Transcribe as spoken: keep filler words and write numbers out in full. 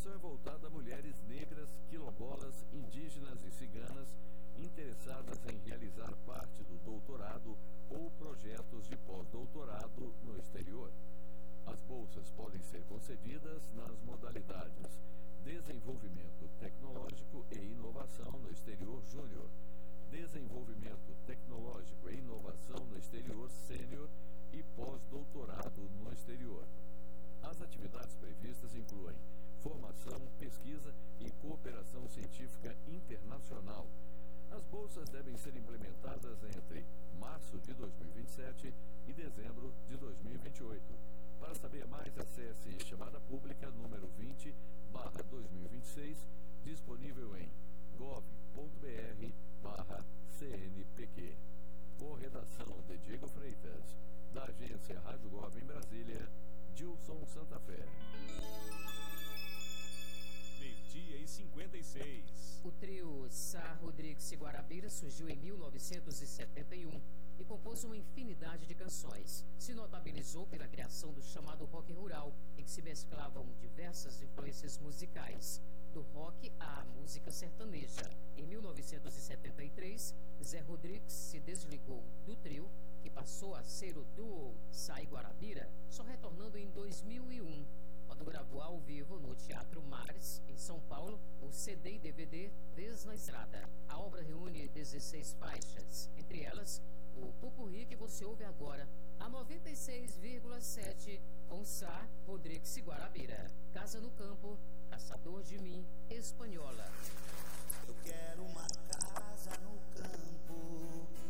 ação é voltada a mulheres negras, quilombolas, indígenas e ciganas interessadas em realizar parte do doutorado ou projetos de pós-doutorado no exterior. As bolsas podem ser concedidas nas modalidades Desenvolvimento Tecnológico e Inovação no Exterior Júnior, Desenvolvimento Tecnológico e Inovação no Exterior Sênior e Pós-Doutorado no Exterior. As atividades previstas incluem formação, pesquisa e cooperação científica internacional. As bolsas devem ser implementadas entre março de dois mil e vinte e sete e dezembro de dois mil e vinte e oito. Para saber mais, acesse chamada pública número vinte barra dois mil e vinte e seis, disponível em gov ponto br barra C N P Q. Com redação de Diego Freitas, da agência Rádio Gov em Brasília, Dilson Santa Fé. Meio-dia e cinquenta e seis. O trio Sá Rodrigues e Guarabira surgiu em mil novecentos e setenta e um e compôs uma infinidade de canções. Se notabilizou pela criação do chamado rock rural, em que se mesclavam diversas influências musicais, do rock à música sertaneja. Em mil novecentos e setenta e três, Zé Rodrigues se desligou do trio, que passou a ser o duo Sá e Guarabira, só retornando em dois mil e um, quando gravou ao vivo no Teatro Mares, em São Paulo, o C D e D V D Vez na Estrada. A obra reúne dezesseis faixas, entre elas o popurrí que você ouve agora, a noventa e seis vírgula sete, com Sá Rodrigues e Guarabira. Casa no Campo, Caçador de Mim, Espanhola. Eu quero uma casa no campo,